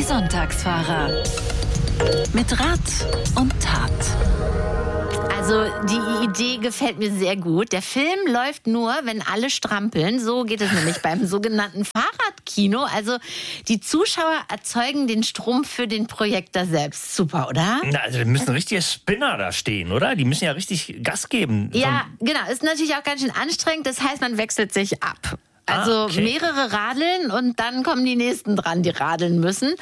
Die Sonntagsfahrer. Mit Rat und Tat. Also die Idee gefällt mir sehr gut. Der Film läuft nur, wenn alle strampeln. So geht es nämlich beim sogenannten Fahrradkino. Also die Zuschauer erzeugen den Strom für den Projektor selbst. Super, oder? Na, also da müssen richtige Spinner da stehen, oder? Die müssen ja richtig Gas geben. Ja, genau. Ist natürlich auch ganz schön anstrengend. Das heißt, man wechselt sich ab. Also okay. mehrere radeln und dann kommen die Nächsten dran, die radeln müssen.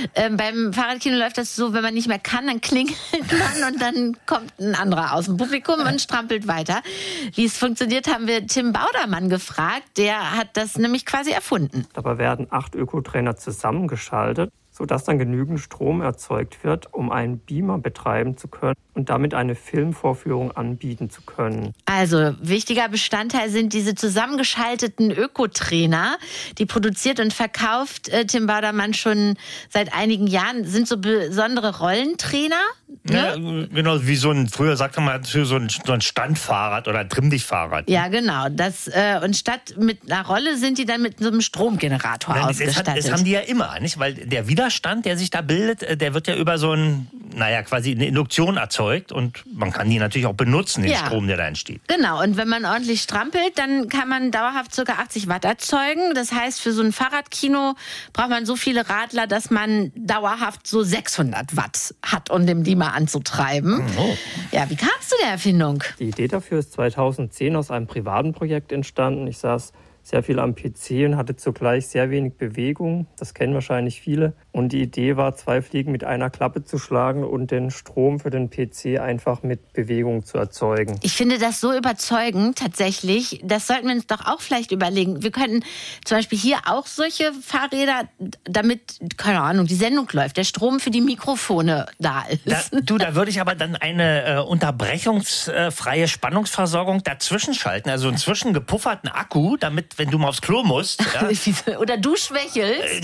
Beim Fahrradkino läuft das so, wenn man nicht mehr kann, dann klingelt man und dann kommt ein anderer aus dem Publikum und strampelt weiter. Wie es funktioniert, haben wir Tim Baudermann gefragt. Der hat das nämlich quasi erfunden. Dabei werden 8 Ökotrainer zusammengeschaltet, sodass dann genügend Strom erzeugt wird, um einen Beamer betreiben zu können und damit eine Filmvorführung anbieten zu können. Also, wichtiger Bestandteil sind diese zusammengeschalteten Ökotrainer. Die produziert und verkauft Tim Baudermann schon seit einigen Jahren. Sind so besondere Rollentrainer. Ne? Ja, genau, wie früher sagte man, so ein Standfahrrad oder ein Trimm-dich-Fahrrad. Ja, genau. Und statt mit einer Rolle sind die dann mit so einem Stromgenerator ausgestattet. Das haben die ja immer, nicht? Weil der Widerstand, der sich da bildet, der wird ja über so quasi eine Induktion erzeugt und man kann die natürlich auch benutzen, den Strom, der da entsteht. Genau, und wenn man ordentlich strampelt, dann kann man dauerhaft ca. 80 Watt erzeugen. Das heißt, für so ein Fahrradkino braucht man so viele Radler, dass man dauerhaft so 600 Watt hat, um den Beamer anzutreiben. Oh. Ja, wie kamst du der Erfindung? Die Idee dafür ist 2010 aus einem privaten Projekt entstanden. Ich saß sehr viel am PC und hatte zugleich sehr wenig Bewegung. Das kennen wahrscheinlich viele. Und die Idee war, 2 Fliegen mit einer Klappe zu schlagen und den Strom für den PC einfach mit Bewegung zu erzeugen. Ich finde das so überzeugend, tatsächlich. Das sollten wir uns doch auch vielleicht überlegen. Wir könnten zum Beispiel hier auch solche Fahrräder, damit, keine Ahnung, die Sendung läuft, der Strom für die Mikrofone da ist. Da würde ich aber dann eine unterbrechungsfreie Spannungsversorgung dazwischen schalten. Also einen zwischengepufferten Akku, damit, wenn du mal aufs Klo musst. Ja, oder du schwächelst.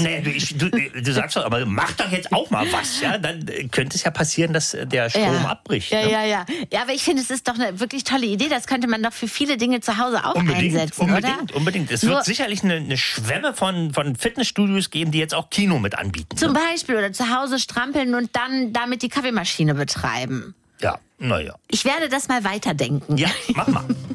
Du sagst doch, aber mach doch jetzt auch mal was. Ja? Dann könnte es ja passieren, dass der Strom abbricht. Ja, ne? ja, aber ich finde, es ist doch eine wirklich tolle Idee. Das könnte man doch für viele Dinge zu Hause auch einsetzen, oder? Unbedingt. Es wird sicherlich eine Schwemme von Fitnessstudios geben, die jetzt auch Kino mit anbieten. Zum Beispiel oder zu Hause strampeln und dann damit die Kaffeemaschine betreiben. Ja, naja. Ich werde das mal weiterdenken. Ja, mach mal.